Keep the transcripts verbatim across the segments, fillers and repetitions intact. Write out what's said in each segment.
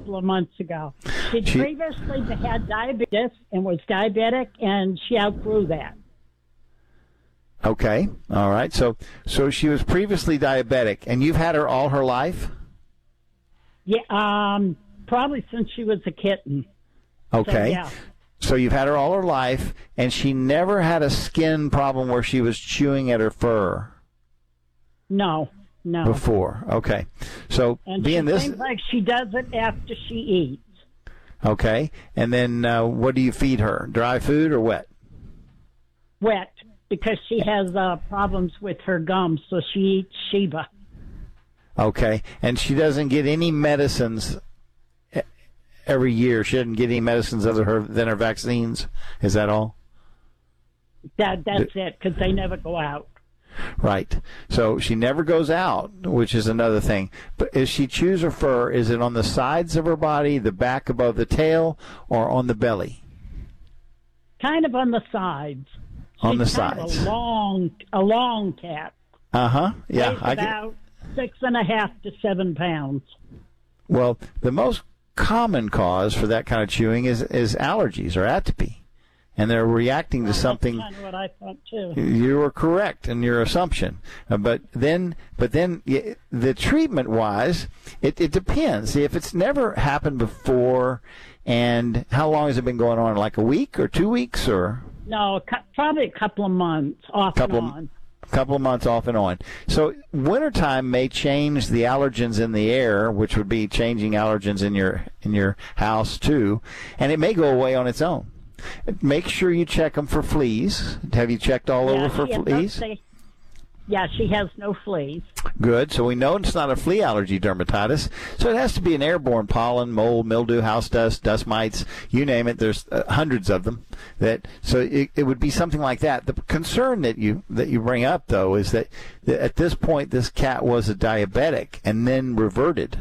couple of months ago. She She- previously had diabetes and was diabetic, and she outgrew that. Okay. All right. So so she was previously diabetic, and you've had her all her life? Yeah, um, probably since she was a kitten. Okay. So, yeah. So you've had her all her life, and she never had a skin problem where she was chewing at her fur No, no. before. Okay. So And being she this, seems like she does it after she eats. okay. And then uh, what do you feed her? Dry food or wet? Wet, because she has uh, problems with her gums, so she eats Sheba. Okay. And she doesn't get any medicines e- every year. She doesn't get any medicines other her than her vaccines. Is that all? That That's it, because they never go out. Right. So she never goes out, which is another thing. But as she chews her fur, is it on the sides of her body, the back above the tail, or on the belly? Kind of on the sides. On the She's kind sides. of a long, a long cat. Uh-huh. Yeah. Weighs I get, about six and a half to seven pounds. well, the most common cause for that kind of chewing is, is allergies or atopy. And they're reacting to Well, something. That's kind of what I thought too. You were correct in your assumption, uh, but then, but then y- the treatment-wise, it, it depends. See, if it's never happened before, and how long has it been going on? Like a week or two weeks or No, a cou- probably a couple of months off couple and of, on. couple of months off and on. So wintertime may change the allergens in the air, which would be changing allergens in your in your house too, and it may go away on its own. Make sure you check them for fleas. Have you checked all Yeah, over for she has no- fleas? they- yeah, she has no fleas. Good. So we know it's not a flea allergy dermatitis. So it has to be an airborne pollen, mold, mildew, house dust, dust mites, you name it. There's uh, hundreds of them. That so it, it would be something like that. The concern that you that you bring up though is that, that at this point this cat was a diabetic and then reverted.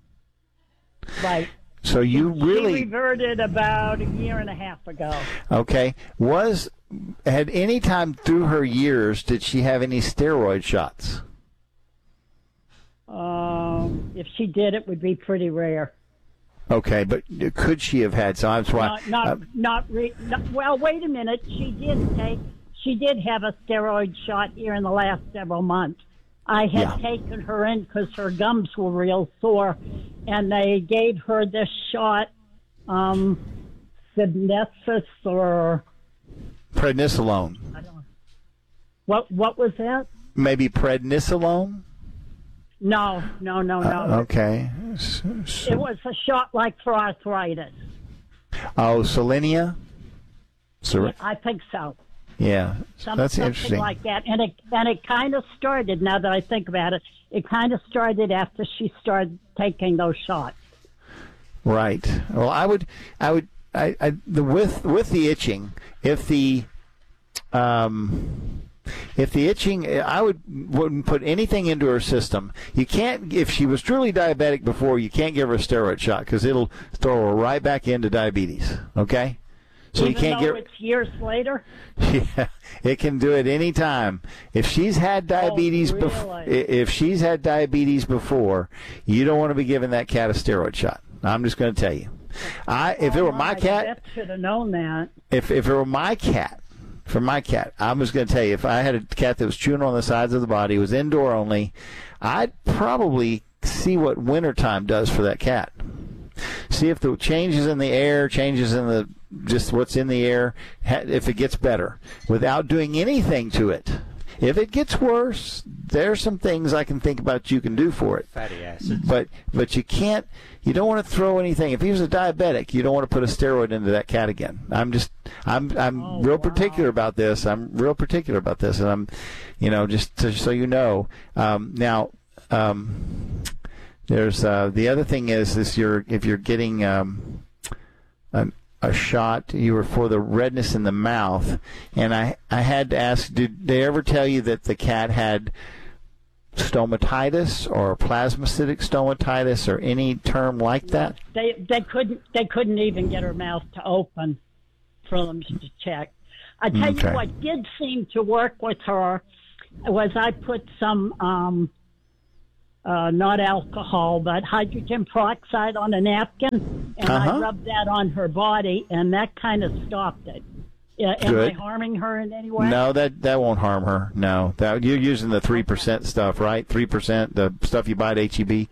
Right. So you She really reverted about a year and a half ago. okay was had any time through her years did she have any steroid shots? Um, if she did, it would be pretty rare. Okay, but could she have had some? That's why. Not, not, uh, not, re- not. Well, wait a minute. She did take. She did have a steroid shot here in the last several months. I had Yeah. taken her in because her gums were real sore, and they gave her this shot, um, Sidnesis or prednisolone. I don't know. What what was that? Maybe prednisolone? No, no, no, no. Uh, okay. S- s- It was a shot like for arthritis. Oh, Selenia? Ser- I think so. yeah, Some, that's something interesting. like that. And it and it kind of started, now that I think about it, it kind of started after she started taking those shots. Right. Well, I would, I would, I, I the with with the itching, if the, um, if the itching, I would wouldn't put anything into her system. You can't, if she was truly diabetic before, you can't give her a steroid shot because it'll throw her right back into diabetes. Okay. So Even you can't though get. it's years later? Yeah, it can do it any time. If she's had diabetes, Oh, bef- really? if she's had diabetes before, you don't want to be giving that cat a steroid shot. I'm just going to tell you. I if it were my cat, I should have known that. if if it were my cat, for my cat, I was going to tell you, if I had a cat that was chewing on the sides of the body, was indoor only, I'd probably see what wintertime does for that cat. See if the changes in the air, changes in the just what's in the air, ha- if it gets better without doing anything to it. If it gets worse, there's some things I can think about you can do for it. Fatty acids. But but you can't. You don't want to throw anything. If he was a diabetic, you don't want to put a steroid into that cat again. I'm just I'm I'm Oh, real wow. particular about this. I'm real particular about this, and I'm, you know, just to, so you know. Um, now, um, there's uh, the other thing is this: you're if you're getting um, a, a shot, you were for the redness in the mouth, and I I had to ask: did they ever tell you that the cat had stomatitis or plasmacytic stomatitis or any term like that? They they couldn't they couldn't even get her mouth to open for them to check. I tell Okay. you what did seem to work with her was I put some um, uh, not alcohol, but hydrogen peroxide on a napkin, and Uh-huh. I rubbed that on her body, and that kind of stopped it. Uh, am Good. I harming her in any way? No, that that won't harm her. No, that you're using the three percent stuff, right? Three percent, the stuff you buy at H E B.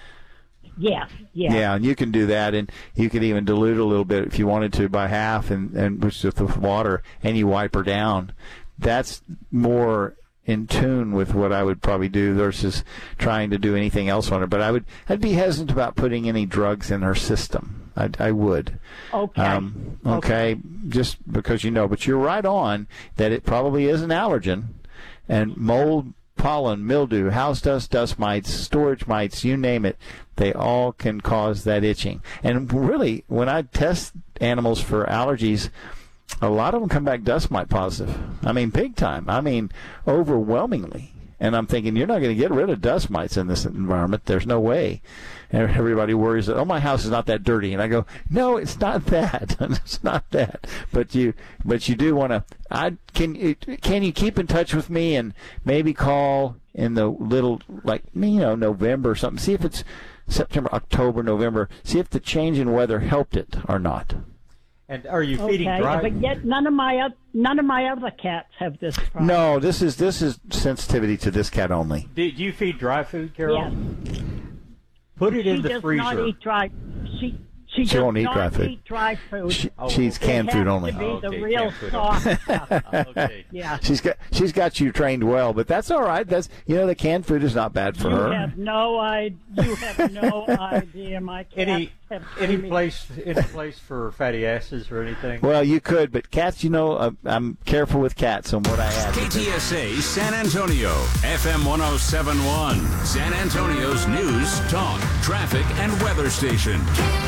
Yes, yeah. Yeah, and you can do that, and you could even dilute a little bit if you wanted to by half, and and which with water, and you wipe her down. That's more in tune with what I would probably do versus trying to do anything else on her. But I would, I'd be hesitant about putting any drugs in her system. I, I would. Okay. Um, okay. Okay. Just because you know, but you're right on that it probably is an allergen, and mold, pollen, mildew, house dust, dust mites, storage mites, you name it, they all can cause that itching. And really, when I test animals for allergies, a lot of them come back dust mite positive. I mean, big time. I mean, overwhelmingly. And I'm thinking, you're not going to get rid of dust mites in this environment. There's no way. And everybody worries that, oh, my house is not that dirty. And I go, no, it's not that. It's not that. But you, but you do want to. I can. Can you keep in touch with me and maybe call in the little, like, you know, November or something. See if it's September, October, November. See if the change in weather helped it or not. And are you feeding okay, dry? but yet none of my oth- none of my other cats have this problem. No, this is this is sensitivity to this cat only. Do, do you feed dry food, Carol? Yes. Put it She in the does freezer. not eat dry. She she, She does won't eat not dry food. eat dry food. She, Oh, she's okay. canned it food has only. to be Oh, the okay, real canned food soft stuff. Okay. Yeah. She's got she's got you trained well, but that's all right. That's you know the canned food is not bad for You her. have no idea. You have no idea. My cats Any have any trained me. place any place for fatty acids or anything? Well, you could, but cats, you know, uh, I'm careful with cats on what I add. K T S A San Antonio, F M one oh seven point one, San Antonio's news, talk, traffic, and weather station.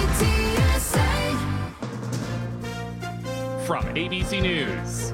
From A B C News,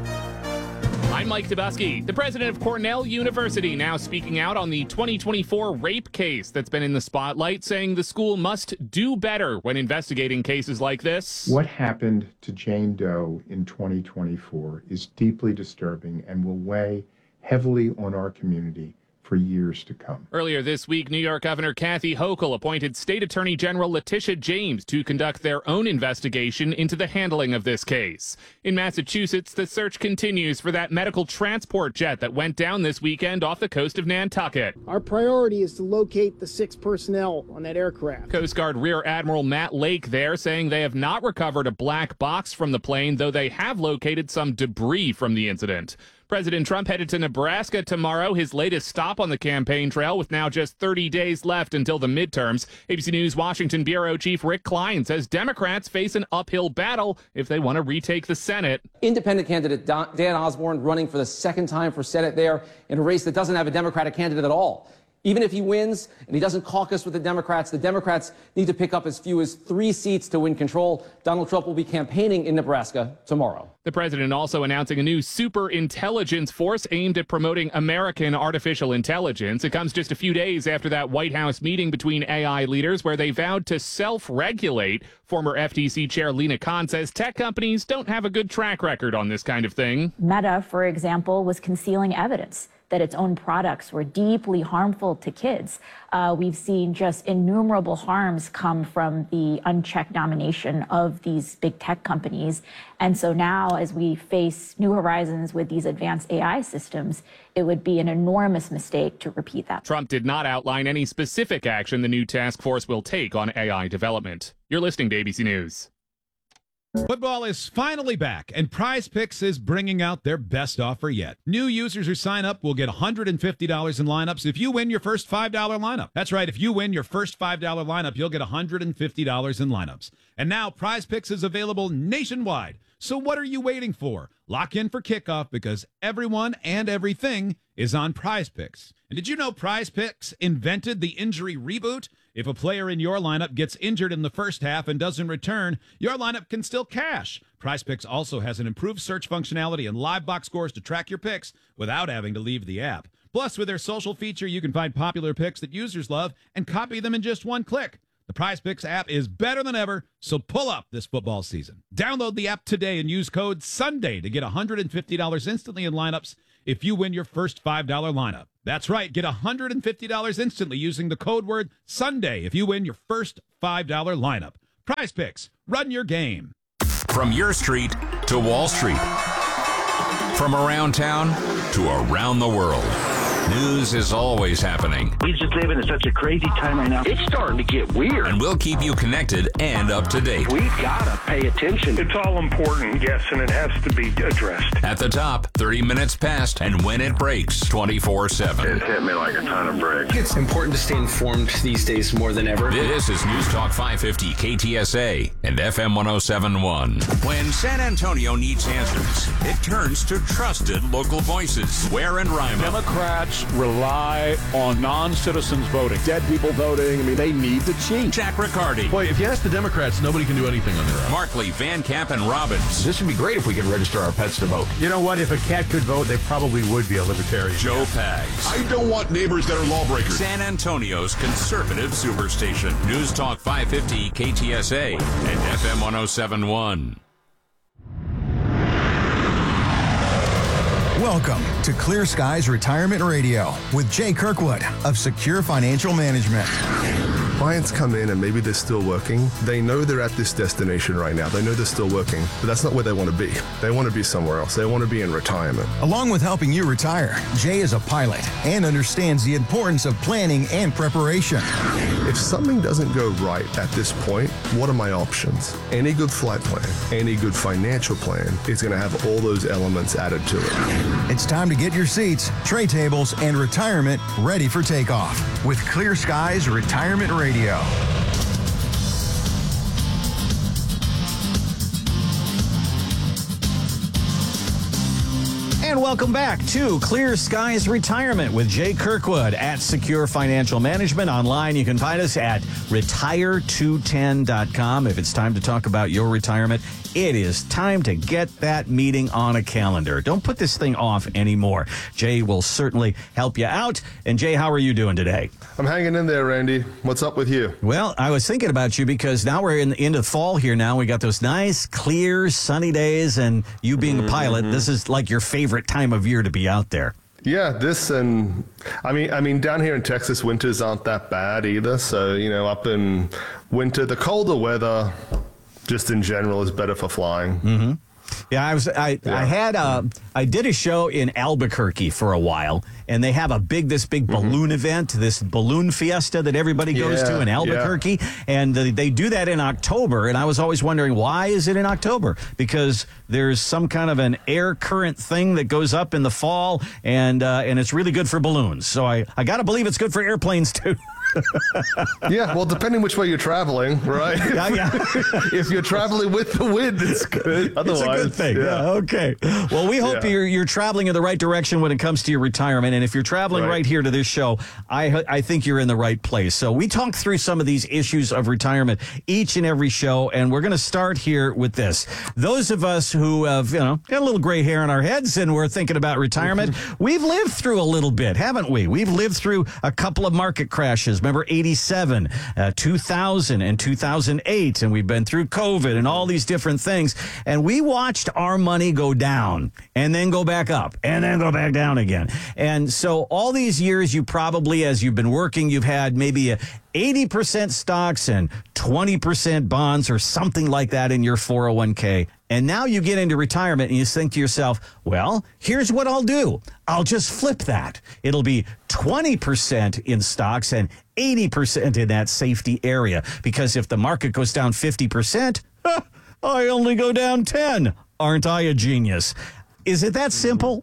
I'm Mike Dubusky. The president of Cornell University now speaking out on the twenty twenty-four rape case that's been in the spotlight, saying the school must do better when investigating cases like this. What happened to Jane Doe in twenty twenty-four is deeply disturbing and will weigh heavily on our community for years to come. Earlier this week, New York Governor Kathy Hochul appointed State Attorney General Letitia James to conduct their own investigation into the handling of this case. In Massachusetts, the search continues for that medical transport jet that went down this weekend off the coast of Nantucket. Our priority is to locate the six personnel on that aircraft. Coast Guard Rear Admiral Matt Lake there saying they have not recovered a black box from the plane, though they have located some debris from the incident. President Trump headed to Nebraska tomorrow, his latest stop on the campaign trail, with now just thirty days left until the midterms. A B C News Washington Bureau Chief Rick Klein says Democrats face an uphill battle if they want to retake the Senate. Independent candidate Dan Osborne running for the second time for Senate there in a race that doesn't have a Democratic candidate at all. Even if he wins and he doesn't caucus with the Democrats, the Democrats need to pick up as few as three seats to win control. Donald Trump will be campaigning in Nebraska tomorrow. The president also announcing a new super intelligence force aimed at promoting American artificial intelligence. It comes just a few days after that White House meeting between A I leaders where they vowed to self-regulate. Former F T C Chair Lena Khan says tech companies don't have a good track record on this kind of thing. Meta, for example, was concealing evidence that its own products were deeply harmful to kids. Uh, we've seen just innumerable harms come from the unchecked domination of these big tech companies. And so now, as we face new horizons with these advanced A I systems, it would be an enormous mistake to repeat that. Trump did not outline any specific action the new task force will take on A I development. You're listening to A B C News. Football is finally back, and Prize Picks is bringing out their best offer yet. New users who sign up will get one hundred fifty dollars in lineups if you win your first five dollar lineup. That's right, if you win your first five dollar lineup, you'll get one hundred fifty dollars in lineups. And now Prize Picks is available nationwide. So what are you waiting for? Lock in for kickoff because everyone and everything is on Prize Picks. And did you know Prize Picks invented the injury reboot? If a player in your lineup gets injured in the first half and doesn't return, your lineup can still cash. Prize Picks also has an improved search functionality and live box scores to track your picks without having to leave the app. Plus, with their social feature, you can find popular picks that users love and copy them in just one click. The Prize Picks app is better than ever, so pull up this football season. Download the app today and use code SUNDAY to get one hundred fifty dollars instantly in lineups if you win your first five dollar lineup. That's right. Get one hundred fifty dollars instantly using the code word Sunday if you win your first five dollar lineup. Prize Picks. Run your game. From your street to Wall Street. From around town to around the world. News is always happening. We just live in such a crazy time right now. It's starting to get weird. And we'll keep you connected and up to date. We've got to pay attention. It's all important, yes, and it has to be addressed. At the top, thirty minutes past, and when it breaks, twenty-four seven. It hit me like a ton of bricks. It's important to stay informed these days more than ever. This is News Talk five fifty K T S A and F M one oh seven point one. When San Antonio needs answers, it turns to trusted local voices. Ware and Rima. Democrats rely on non-citizens voting. Dead people voting. I mean, they need to cheat. Jack Riccardi. Boy, if you ask the Democrats, nobody can do anything on their own. Markley, Van Camp, and Robbins. This would be great if we could register our pets to vote. You know what? If a cat could vote, they probably would be a libertarian. Joe Pags. I don't want neighbors that are lawbreakers. San Antonio's conservative superstation. News Talk five fifty K T S A and F M one oh seven point one. Welcome to Clear Skies Retirement Radio with Jay Kirkwood of Secure Financial Management. Clients come in and maybe they're still working. They know they're at this destination right now. They know they're still working, but that's not where they want to be. They want to be somewhere else. They want to be in retirement. Along with helping you retire, Jay is a pilot and understands the importance of planning and preparation. If something doesn't go right at this point, what are my options? Any good flight plan, any good financial plan is going to have all those elements added to it. It's time to get your seats, tray tables, and retirement ready for takeoff with Clear Skies Retirement Radio. Radio. And welcome back to Clear Skies Retirement with Jay Kirkwood at Secure Financial Management. Online, you can find us at retire two ten dot com. If it's time to talk about your retirement, it is time to get that meeting on a calendar. Don't put this thing off anymore. Jay will certainly help you out. And Jay, how are you doing today? I'm hanging in there, Randy. What's up with you? Well, I was thinking about you because now we're in the end of fall here now. We got those nice, clear, sunny days, and you being mm-hmm. a pilot, this is like your favorite time of year to be out there. Yeah, this and I mean, I mean, down here in Texas, winters aren't that bad either. So, you know, up in winter, the colder weather, just in general, is better for flying. Mm-hmm. Yeah, I was. I, yeah. I had. A, I did a show in Albuquerque for a while, and they have a big, this big mm-hmm. balloon event, this balloon fiesta that everybody goes yeah, to in Albuquerque, yeah. and the, they do that in October. And I was always wondering, why is it in October? Because there's some kind of an air current thing that goes up in the fall, and uh, and it's really good for balloons. So I I got to believe it's good for airplanes too. Yeah, well, depending which way you're traveling, right? Yeah, yeah. If you're traveling with the wind, it's good. Otherwise, it's a good thing. Yeah. Yeah, okay. Well, we hope yeah. you're you're traveling in the right direction when it comes to your retirement. And if you're traveling right, right here to this show, I I think you're in the right place. So we talk through some of these issues of retirement each and every show, and we're going to start here with this. Those of us who have, you know, got a little gray hair on our heads and we're thinking about retirement, we've lived through a little bit, haven't we? We've lived through a couple of market crashes. Remember eighty-seven, uh, two thousand, and two thousand eight, and we've been through COVID and all these different things, and we watched our money go down and then go back up and then go back down again. And so all these years, you probably, as you've been working, you've had maybe a eighty percent stocks and twenty percent bonds or something like that in your four oh one k. And now you get into retirement and you think to yourself, well, here's what I'll do. I'll just flip that. It'll be twenty percent in stocks and eighty percent in that safety area. Because if the market goes down fifty percent, I only go down ten. Aren't I a genius? Is it that simple?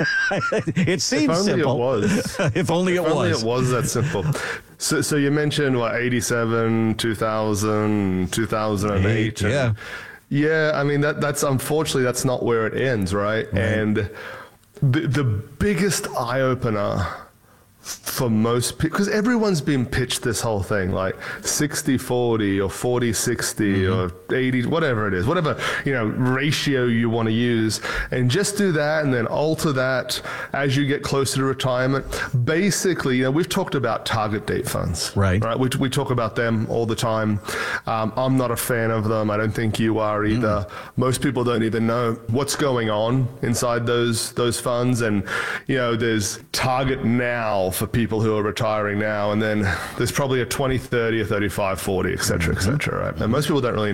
It seems if only simple. It was. If only if it only was. it was that simple. So, so you mentioned what eighty-seven, two thousand, two thousand eight. Eight, yeah. Yeah, I mean that that's unfortunately that's not where it ends, right? right. And the the biggest eye opener for most people, because everyone's been pitched this whole thing like sixty forty or forty sixty mm-hmm. or eighty, whatever it is, whatever, you know, ratio you want to use, and just do that and then alter that as you get closer to retirement. Basically, you know, we've talked about target date funds. Right. Right. We, we talk about them all the time. Um, I'm not a fan of them. I don't think you are either. Mm. Most people don't even know what's going on inside those those funds. And, you know, there's target now for people who are retiring now, and then there's probably a twenty thirty, a thirty-five forty, et cetera, et cetera, right? And most people don't really